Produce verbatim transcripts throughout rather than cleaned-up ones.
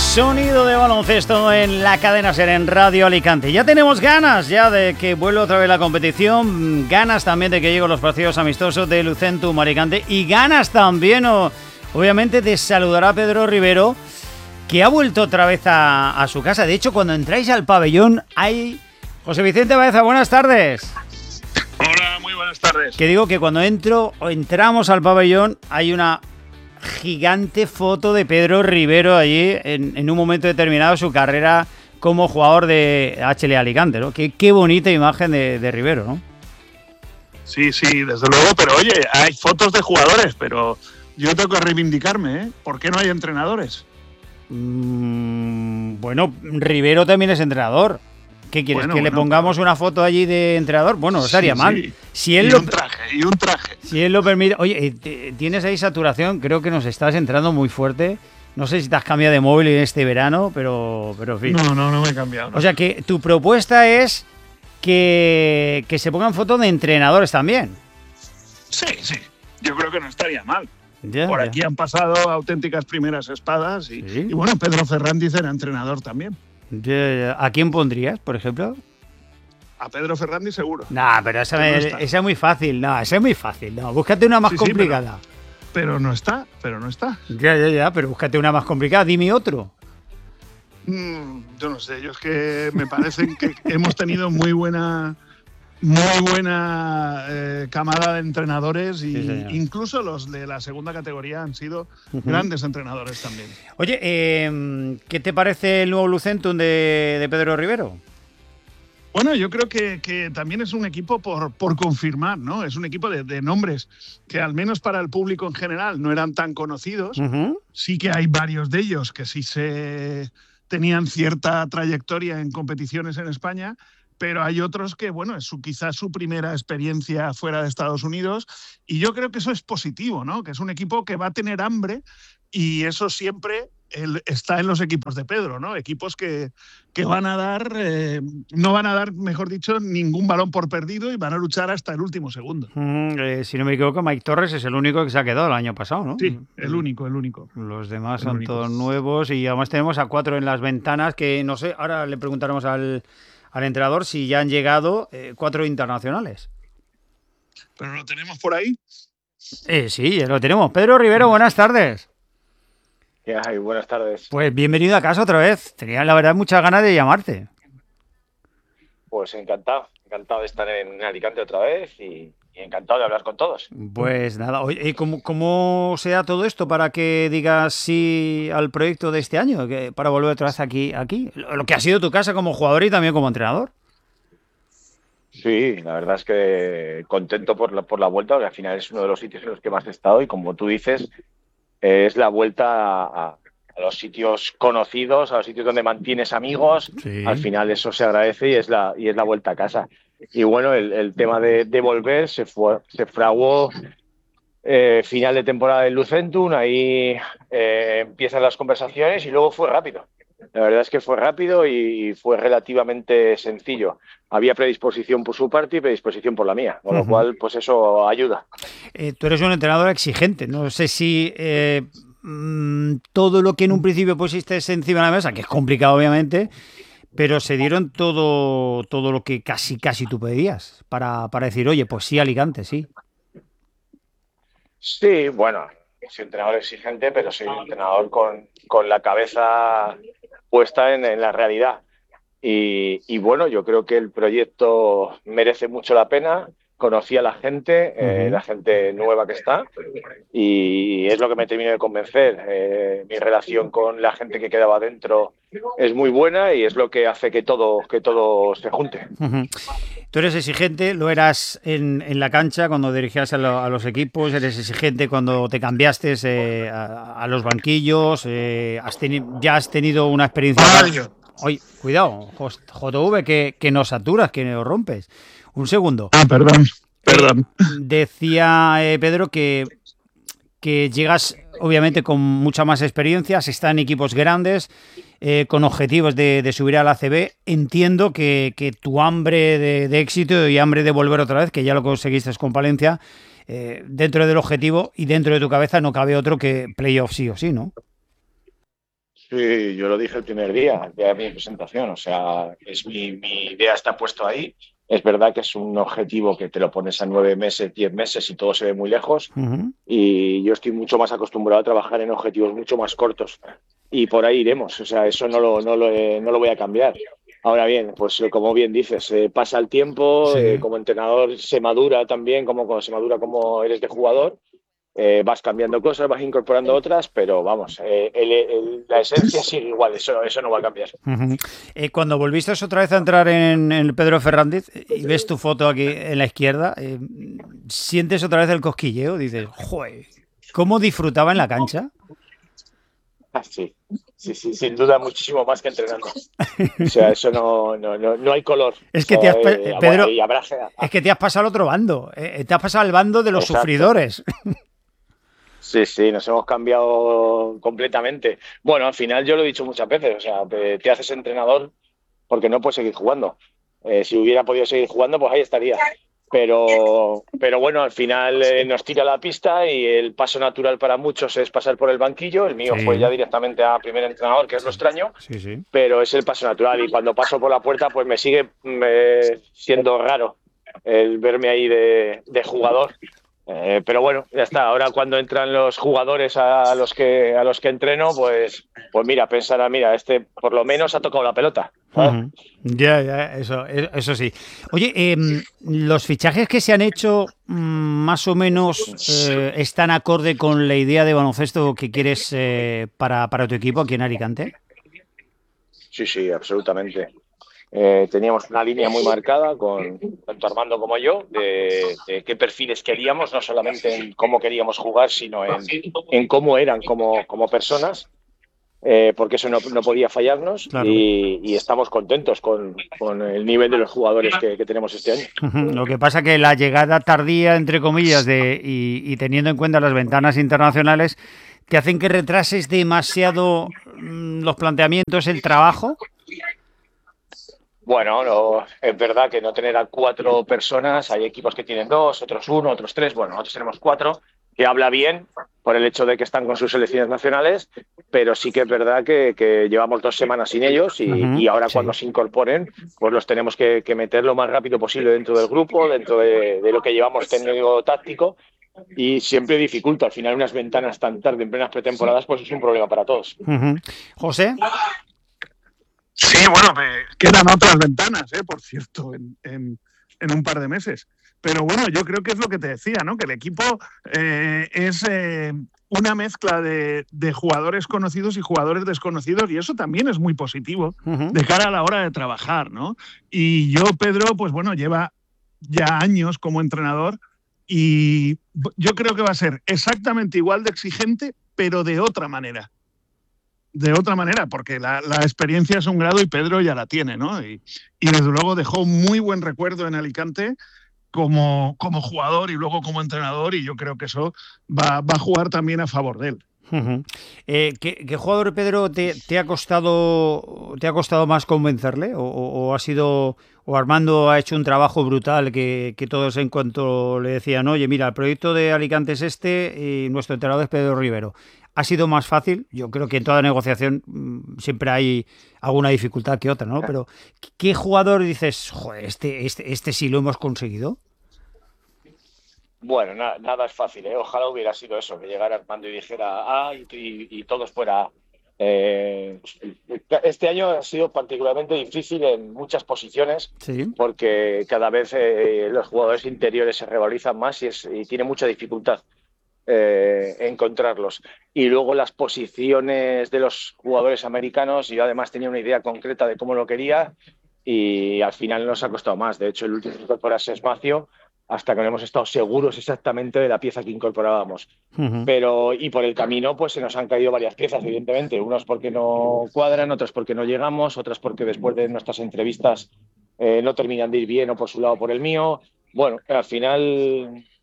Sonido de baloncesto en la cadena SER en Radio Alicante. Ya tenemos ganas ya de que vuelva otra vez la competición, ganas también de que lleguen los partidos amistosos de Lucentum Alicante y ganas también, o, obviamente, de saludar a Pedro Rivero, que ha vuelto otra vez a, a su casa. De hecho, cuando entráis al pabellón hay... José Vicente Baeza, buenas tardes. Hola, muy buenas tardes. Que digo que cuando entro o entramos al pabellón hay una gigante foto de Pedro Rivero allí en, en un momento determinado de su carrera como jugador de H L Alicante, ¿no? Qué, qué bonita imagen de, de Rivero, ¿no? Sí, sí, desde luego, pero oye, hay fotos de jugadores, pero yo tengo que reivindicarme, ¿eh? ¿Por qué no hay entrenadores? Mm, bueno, Rivero también es entrenador. ¿Qué quieres? Bueno, ¿Que bueno, le pongamos pero... una foto allí de entrenador? Bueno, no estaría sí, mal. Sí. Si él y lo... un traje, y un traje. Si él lo permite... Oye, ¿tienes ahí saturación? Creo que nos estás entrando muy fuerte. No sé si te has cambiado de móvil en este verano, pero, pero en fin. No, no, no me he cambiado. No. O sea que tu propuesta es que, que se pongan fotos de entrenadores también. Sí, sí. Yo creo que no estaría mal. Ya, Por ya. aquí han pasado auténticas primeras espadas y, ¿Sí? y bueno, Pedro Ferrandiz era entrenador también. Ya, ya. ¿A quién pondrías, por ejemplo? A Pedro Ferrandiz seguro. Nah, pero esa, Pero no me- está. esa es muy fácil. No, esa es muy fácil. No, búscate una más Sí, sí, complicada. Pero no está, pero no está. Ya, ya, ya, pero búscate una más complicada. Dime otro. Mm, yo no sé, yo es que me parece que hemos tenido muy buena, muy buena eh, camada de entrenadores y Sí, señor. incluso los de la segunda categoría han sido Ujú. grandes entrenadores también. Oye, eh, ¿qué te parece el nuevo Lucentum de, de Pedro Rivero? Bueno, yo creo que, que también es un equipo por, por confirmar, ¿no? Es un equipo de, de nombres que al menos para el público en general no eran tan conocidos. Ujú. Sí que hay varios de ellos que sí se tenían cierta trayectoria en competiciones en España, pero hay otros que, bueno, es su, quizás su primera experiencia fuera de Estados Unidos y yo creo que eso es positivo, ¿no? Que es un equipo que va a tener hambre y eso siempre el, está en los equipos de Pedro, ¿no? Equipos que, que van a dar, eh, no van a dar, mejor dicho, ningún balón por perdido y van a luchar hasta el último segundo. Mm, eh, si no me equivoco, Mike Torres es el único que se ha quedado el año pasado, ¿no? Sí, el único, el único. Los demás El son único. todos nuevos y además tenemos a cuatro en las ventanas que, no sé, ahora le preguntaremos al, al entrenador si ya han llegado eh, cuatro internacionales. Pero lo tenemos por ahí. Eh, sí, ya lo tenemos. Pedro Rivero, buenas tardes. ¿Qué hay? Buenas tardes. Pues bienvenido a casa otra vez. Tenía, la verdad, muchas ganas de llamarte. Pues encantado, encantado de estar en Alicante otra vez y, y encantado de hablar con todos. Pues nada, oye, ¿y cómo, cómo se da todo esto para que digas sí al proyecto de este año? Que, para volver otra vez aquí, aquí, lo lo que ha sido tu casa como jugador y también como entrenador. Sí, la verdad es que contento por la, por la vuelta, porque al final es uno de los sitios en los que más he estado y como tú dices, eh, es la vuelta a, a los sitios conocidos, a los sitios donde mantienes amigos. Sí. Al final eso se agradece y es la, y es la vuelta a casa. Y bueno, el, el tema de, de volver se, fue, se fraguó eh, final de temporada del Lucentum, ahí eh, empiezan las conversaciones y luego fue rápido. La verdad es que fue rápido y fue relativamente sencillo. Había predisposición por su parte y predisposición por la mía, con lo Ujú. cual, pues eso ayuda. Eh, tú eres un entrenador exigente. No sé si eh, mm, todo lo que en un principio pusiste encima de la mesa, que es complicado obviamente, pero se dieron todo, todo lo que casi casi tú pedías para, para decir, oye, pues sí, Alicante, sí. Sí, bueno, soy un entrenador exigente, pero soy un entrenador con, con la cabeza puesta en, en la realidad. Y, y bueno, yo creo que el proyecto merece mucho la pena. Conocí a la gente, eh, Ujú. la gente nueva que está, y es lo que me terminó de convencer. Eh, mi relación con la gente que quedaba dentro es muy buena y es lo que hace que todo, que todo se junte. Ujú. Tú eres exigente, lo eras en, en la cancha cuando dirigías a, lo- a los equipos, eres exigente cuando te cambiaste eh, a, a los banquillos, eh, has teni- ya has tenido una experiencia... Mario. Oye, cuidado, Jos- J V, que, que nos saturas, que nos rompes. Un segundo. Ah, perdón, perdón. Eh, decía eh, Pedro que, que llegas obviamente con mucha más experiencia, se está en equipos grandes, eh, con objetivos de, de subir a la A C B. Entiendo que, que tu hambre de, de éxito y hambre de volver otra vez, que ya lo conseguiste con Palencia, eh, dentro del objetivo y dentro de tu cabeza no cabe otro que playoff sí o sí, ¿no? Sí, yo lo dije el primer día, el día de mi presentación. O sea, es mi, mi idea está puesto ahí. Es verdad que es un objetivo que te lo pones a nueve meses, diez meses y todo se ve muy lejos. Ujú. Y yo estoy mucho más acostumbrado a trabajar en objetivos mucho más cortos. Y por ahí iremos. O sea, eso no lo, no lo, eh, no lo voy a cambiar. Ahora bien, pues eh, como bien dices, eh, pasa el tiempo, eh, Sí. como entrenador se madura también, como, como se madura como eres de jugador. Eh, vas cambiando cosas, vas incorporando otras, pero vamos, eh, el- el- la esencia sigue igual, eso, eso no va a cambiar. Ujú. Eh, cuando volviste otra vez a entrar en, en el Pedro Fernández eh, y ves tu foto aquí en la izquierda, eh, ¿sientes otra vez el cosquilleo? Dices, joder, ¿cómo disfrutaba en la cancha? Ah, sí, sí, sí, sin duda muchísimo más que entrenando. O sea, eso no, no, no, no hay color. O Es que te sea, has, pa- eh, eh, bueno, Pedro, y habrá... es que te has pasado al otro bando, eh, te has pasado al bando de los Exacto. sufridores. Sí, sí, nos hemos cambiado completamente. Bueno, al final yo lo he dicho muchas veces, o sea, te, te haces entrenador porque no puedes seguir jugando. Eh, si hubiera podido seguir jugando, pues ahí estaría. Pero, pero bueno, al final eh, nos tira la pista y el paso natural para muchos es pasar por el banquillo. El mío fue ya Sí, directamente a primer entrenador, que es lo sí, extraño, sí, sí. pero es el paso natural. Y cuando paso por la puerta, pues me sigue eh, siendo raro el verme ahí de, de jugador. Eh, pero bueno, ya está. Ahora cuando entran los jugadores a los que a los que entreno, pues, pues mira, pensará, mira, este por lo menos ha tocado la pelota. ¿Sabes? Ujú. Ya, ya, eso, e- eso sí. Oye, em, los fichajes que se han hecho mm, más o menos eh, están acorde con la idea de baloncesto que quieres eh, para, para tu equipo aquí en Alicante. Sí, sí, absolutamente. Eh, teníamos una línea muy marcada con tanto Armando como yo de, de qué perfiles queríamos, no solamente en cómo queríamos jugar, sino en, en cómo eran como, como personas, eh, porque eso no, no podía fallarnos Claro. y, y estamos contentos con, con el nivel de los jugadores que, que tenemos este año. Ujú. Lo que pasa que la llegada tardía, entre comillas, de, y, y teniendo en cuenta las ventanas internacionales, te hacen que retrases demasiado mm, los planteamientos, el trabajo. Bueno, no, es verdad que no tener a cuatro personas, hay equipos que tienen dos, otros uno, otros tres, bueno, nosotros tenemos cuatro, que habla bien por el hecho de que están con sus selecciones nacionales, pero sí que es verdad que, que llevamos dos semanas sin ellos y, Ujú. y ahora Sí. cuando se incorporen, pues los tenemos que, que meter lo más rápido posible dentro del grupo, dentro de, de lo que llevamos técnico táctico y siempre dificulta. Al final unas ventanas tan tarde en plenas pretemporadas, pues es un problema para todos. Ujú. José. Sí, bueno, me quedan otras ventanas, ¿eh? Por cierto, en, en, en un par de meses. Pero bueno, yo creo que es lo que te decía, ¿no? Que el equipo eh, es eh, una mezcla de, de jugadores conocidos y jugadores desconocidos y eso también es muy positivo Ujú. de cara a la hora de trabajar, ¿no? Y yo, Pedro, pues bueno, lleva ya años como entrenador y yo creo que va a ser exactamente igual de exigente, pero de otra manera. De otra manera, porque la, la experiencia es un grado y Pedro ya la tiene, ¿no? Y, y desde luego dejó muy buen recuerdo en Alicante como, como jugador y luego como entrenador y yo creo que eso va, va a jugar también a favor de él. Ujú. Eh, ¿qué, qué jugador, Pedro, te, te ha costado te ha costado más convencerle? ¿O, o- o ha sido o Armando ha hecho un trabajo brutal que, que todos en cuanto le decían, oye, mira, el proyecto de Alicante es este y nuestro entrenador es Pedro Rivero? ¿Ha sido más fácil? Yo creo que en toda negociación mm, siempre hay alguna dificultad que otra, ¿no? Pero ¿qué jugador dices, joder, este, este, este sí lo hemos conseguido? Bueno, na- nada es fácil, ¿eh? Ojalá hubiera sido eso, que llegara Armando y dijera ah, y, y, y todos fuera. eh, Este año ha sido particularmente difícil en muchas posiciones Sí. porque cada vez eh, los jugadores interiores se revalorizan más y, es, y tiene mucha dificultad eh, encontrarlos. Y luego las posiciones de los jugadores americanos, yo además tenía una idea concreta de cómo lo quería y al final nos ha costado más. De hecho, el último que incorporarse es Macio, hasta que no hemos estado seguros exactamente de la pieza que incorporábamos. Ujú. Pero, y por el camino, pues se nos han caído varias piezas, evidentemente. Unos porque no cuadran, otras porque no llegamos, otras porque después de nuestras entrevistas eh, no terminan de ir bien o por su lado o por el mío. Bueno, al final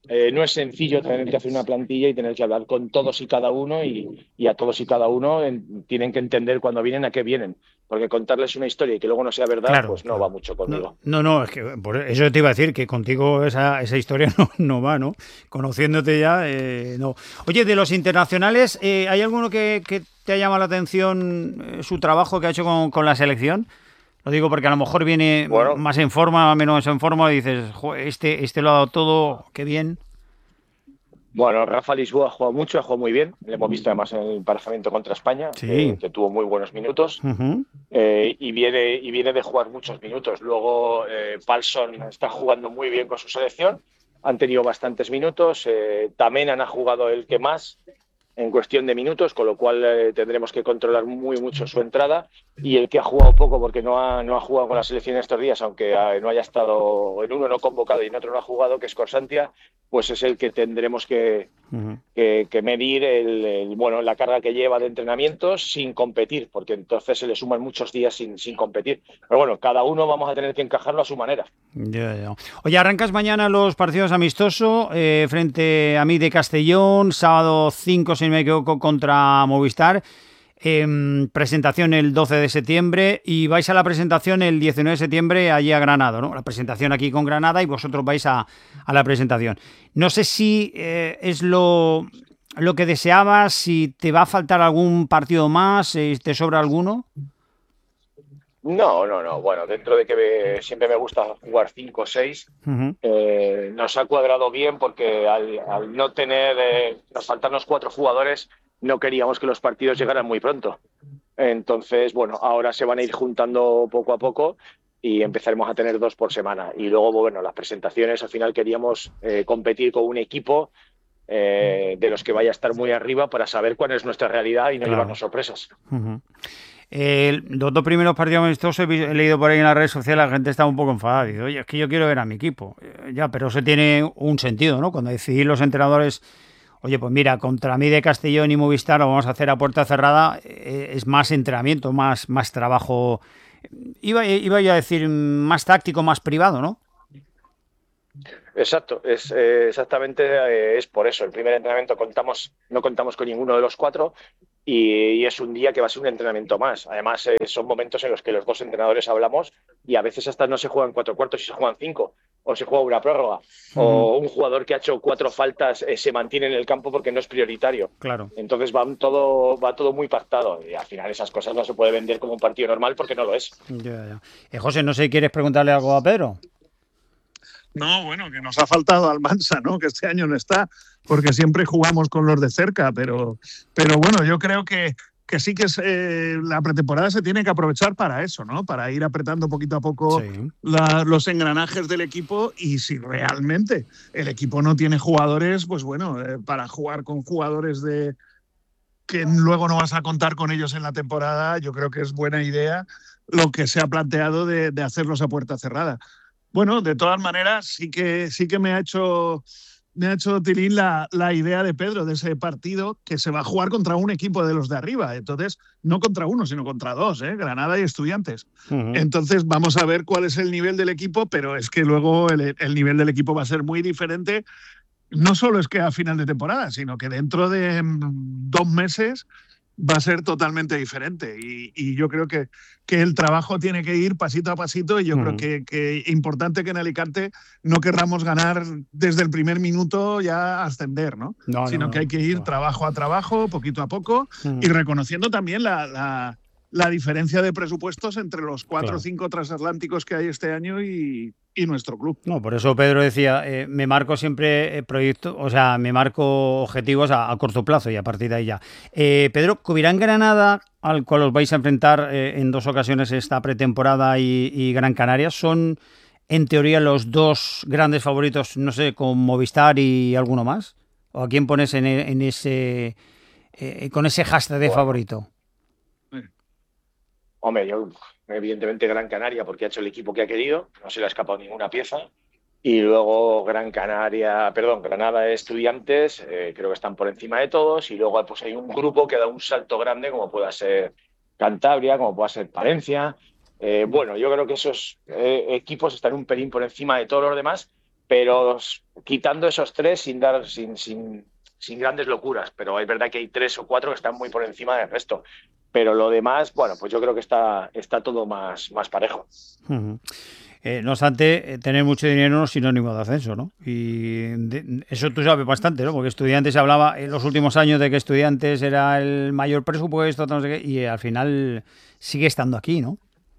eh, no es sencillo tener que hacer una plantilla y tener que hablar con todos y cada uno y, y a todos y cada uno en, tienen que entender cuando vienen a qué vienen. Porque contarles una historia y que luego no sea verdad, Claro, pues no va claro. mucho No, conmigo. no, no, es que por eso te iba a decir que contigo esa, esa historia no, no va, ¿no? Conociéndote ya, eh, no. Oye, de los internacionales, eh, ¿hay alguno que, que te ha llamado la atención eh, su trabajo que ha hecho con, con la selección? Lo digo porque a lo mejor viene Bueno, más en forma, menos en forma, y dices, "Joder, este, este lo ha dado todo, qué bien". Bueno, Rafa Lisboa ha jugado mucho, ha jugado muy bien. Le hemos visto además en el emparejamiento contra España, Sí. que, que tuvo muy buenos minutos. Uh-huh. Eh, y, viene, y viene de jugar muchos minutos. Luego, eh, Palsson está jugando muy bien con su selección. Han tenido bastantes minutos. Eh, Tamenan ha jugado el que más en cuestión de minutos, con lo cual eh, tendremos que controlar muy mucho su entrada. Y el que ha jugado poco, porque no ha, no ha jugado con la selección estos días, aunque eh, no haya estado en uno no convocado y en otro no ha jugado, que es Corsantia, pues es el que tendremos que, Uh-huh. que, que medir el, el, bueno, la carga que lleva de entrenamientos sin competir, porque entonces se le suman muchos días sin, sin competir. Pero bueno, cada uno vamos a tener que encajarlo a su manera. Ya, ya. Oye, arrancas mañana los partidos amistosos eh, frente a mí de Castellón, sábado cinco, si no me equivoco, contra Movistar. Eh, presentación el doce de septiembre y vais a la presentación el diecinueve de septiembre allí a Granada, ¿no? La presentación aquí con Granada y vosotros vais a, a la presentación. No sé si eh, es lo, lo que deseabas, si te va a faltar algún partido más, si te sobra alguno. No, no, no. Bueno, dentro de que me, siempre me gusta jugar cinco o seis, Uh-huh. eh, nos ha cuadrado bien porque al, al no tener, eh, nos faltarnos cuatro jugadores, no queríamos que los partidos llegaran muy pronto. Entonces, bueno, ahora se van a ir juntando poco a poco y empezaremos a tener dos por semana. Y luego, bueno, las presentaciones, al final queríamos eh, competir con un equipo eh, de los que vaya a estar muy arriba para saber cuál es nuestra realidad y no Claro. llevarnos sorpresas. Uh-huh. Eh, los dos primeros partidos amistosos he, he leído por ahí en las redes sociales, la gente está un poco enfadada. Dice, oye, es que yo quiero ver a mi equipo. Eh, ya, pero eso tiene un sentido, ¿no? Cuando decidís los entrenadores, oye, pues mira, contra mí de Castellón y Movistar lo vamos a hacer a puerta cerrada, eh, es más entrenamiento, más, más trabajo. Iba, iba yo a decir más táctico, más privado, ¿no? Exacto, es eh, exactamente eh, es por eso. El primer entrenamiento contamos, no contamos con ninguno de los cuatro y, y es un día que va a ser un entrenamiento más. Además, eh, son momentos en los que los dos entrenadores hablamos y a veces hasta no se juegan cuatro cuartos y se juegan cinco, o se juega una prórroga, Uh-huh. o un jugador que ha hecho cuatro faltas eh, se mantiene en el campo porque no es prioritario. Claro. Entonces va todo, va todo muy pactado y al final esas cosas no se puede vender como un partido normal porque no lo es. Ya, ya. Eh, José, no sé si quieres preguntarle algo a Pedro. No, bueno, que nos ha faltado Almansa, ¿no? Que este año no está, porque siempre jugamos con los de cerca, pero, pero bueno, yo creo que, que sí que es, eh, la pretemporada se tiene que aprovechar para eso, ¿no? Para ir apretando poquito a poco Sí. la, los engranajes del equipo y si realmente el equipo no tiene jugadores, pues bueno, eh, para jugar con jugadores de que luego no vas a contar con ellos en la temporada, yo creo que es buena idea lo que se ha planteado de, de hacerlos a puerta cerrada. Bueno, de todas maneras, sí que, sí que me ha hecho, me ha hecho tilín la, la idea de Pedro de ese partido que se va a jugar contra un equipo de los de arriba. Entonces, no contra uno, sino contra dos, ¿eh? Granada y Estudiantes. Uh-huh. Entonces, vamos a ver cuál es el nivel del equipo, pero es que luego el, el nivel del equipo va a ser muy diferente. No solo es que a final de temporada, sino que dentro de dos meses va a ser totalmente diferente. Y, y yo creo que, que el trabajo tiene que ir pasito a pasito y yo Uh-huh. creo que, que importante que en Alicante no querramos ganar desde el primer minuto ya ascender, ¿no? No, Sino no, que hay que ir no. trabajo a trabajo, poquito a poco, Uh-huh. y reconociendo también la, la, la diferencia de presupuestos entre los cuatro Claro. o cinco transatlánticos que hay este año y, y nuestro club. No, por eso Pedro decía, eh, me marco siempre eh, proyectos, o sea, me marco objetivos a, a corto plazo y a partir de ahí ya. Eh, Pedro, Covirán Granada, al cual os vais a enfrentar eh, en dos ocasiones esta pretemporada y, y Gran Canaria, son en teoría los dos grandes favoritos, no sé, con Movistar y alguno más. ¿O a quién pones en, en ese eh, con ese hashtag de Bueno. favorito? Hombre, yo evidentemente Gran Canaria porque ha hecho el equipo que ha querido, no se le ha escapado ninguna pieza. Y luego Gran Canaria, perdón, Granada Estudiantes, eh, creo que están por encima de todos. Y luego pues hay un grupo que da un salto grande, como pueda ser Cantabria, como pueda ser Palencia. Eh, bueno, yo creo que esos eh, equipos están un pelín por encima de todos los demás, pero quitando esos tres sin dar sin, sin, sin grandes locuras, pero es verdad que hay tres o cuatro que están muy por encima del resto. Pero lo demás, bueno, pues yo creo que está, está todo más, más parejo. Uh-huh. Eh, no obstante, tener mucho dinero no es sinónimo de ascenso, ¿no? Y de, eso tú sabes bastante, ¿no? Porque Estudiantes hablaba en los últimos años de que Estudiantes era el mayor presupuesto, no sé qué, y al final sigue estando aquí, ¿no?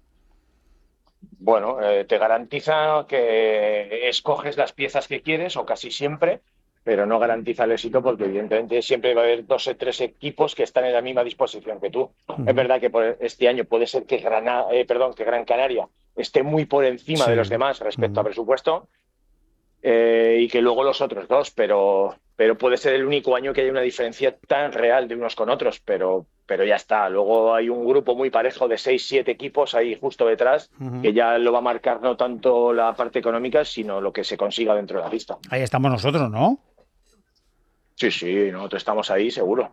Bueno, eh, te garantiza que escoges las piezas que quieres, o casi siempre, pero no garantiza el éxito porque evidentemente siempre va a haber dos o tres equipos que están en la misma disposición que tú. Uh-huh. Es verdad que por este año puede ser que, Granada, eh, perdón, que Gran Canaria esté muy por encima sí. de los demás respecto uh-huh. a presupuesto eh, y que luego los otros dos, pero, pero puede ser el único año que haya una diferencia tan real de unos con otros, pero, pero ya está. Luego hay un grupo muy parejo de seis, siete equipos ahí justo detrás uh-huh. que ya lo va a marcar no tanto la parte económica, sino lo que se consiga dentro de la pista. Ahí estamos nosotros, ¿no? Sí, sí, nosotros estamos ahí, seguro.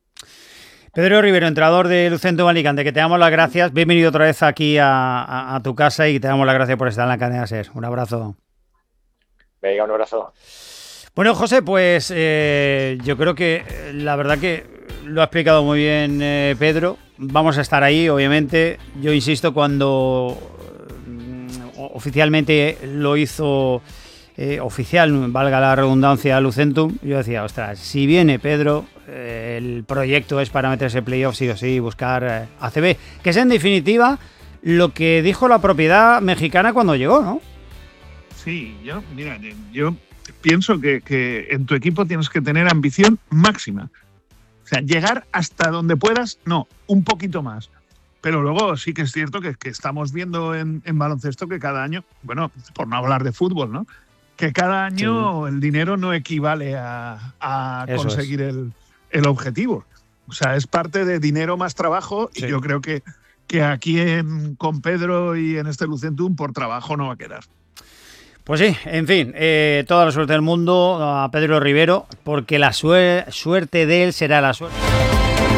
Pedro Rivero, entrenador de Lucentum Alicante, que te damos las gracias. Bienvenido otra vez aquí a, a, a tu casa y te damos las gracias por estar en la cadena SER. Un abrazo. Venga, un abrazo. Bueno, José, pues eh, yo creo que la verdad que lo ha explicado muy bien eh, Pedro. Vamos a estar ahí, obviamente. Yo insisto, cuando mm, oficialmente lo hizo... Eh, oficial, valga la redundancia, Lucentum, yo decía, ostras, si viene Pedro, eh, el proyecto es para meterse playoff sí o sí, buscar eh, A C B, que es en definitiva lo que dijo la propiedad mexicana cuando llegó, ¿no? Sí, yo, mira, yo pienso que, que en tu equipo tienes que tener ambición máxima. O sea, llegar hasta donde puedas, no, un poquito más. Pero luego sí que es cierto que, que estamos viendo en, en baloncesto que cada año, bueno, por no hablar de fútbol, ¿no? Que cada año sí. el dinero no equivale a, a conseguir es. el, el objetivo. O sea, es parte de dinero más trabajo sí. y yo creo que, que aquí en, con Pedro y en este Lucentum por trabajo no va a quedar. Pues sí, en fin, eh, toda la suerte del mundo a Pedro Rivero, porque la suer- suerte de él será la suerte.